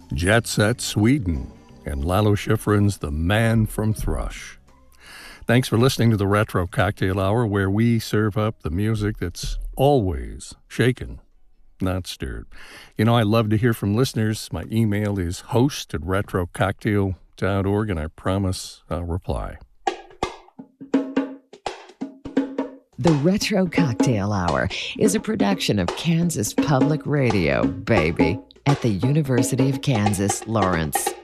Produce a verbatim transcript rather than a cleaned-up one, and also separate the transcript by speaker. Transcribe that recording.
Speaker 1: Jet Set Sweden, and Lalo Schifrin's The Man from Thrush. Thanks for listening to the Retro Cocktail Hour, where we serve up the music that's always shaken, not stirred. You know, I love to hear from listeners. My email is host at retro cocktail dot org, and I promise I'll reply.
Speaker 2: The Retro Cocktail Hour is a production of Kansas Public Radio, baby, at the University of Kansas, Lawrence.